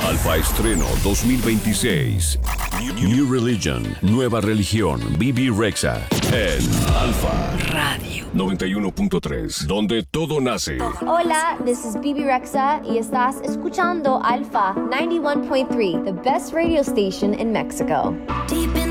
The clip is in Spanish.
Alfa Estreno 2026. New Religion, nueva religión, Bibi Rexha. En Alfa Radio 91.3, donde todo nace. Hola, this is Bibi Rexha y estás escuchando Alfa 91.3, the best radio station in Mexico.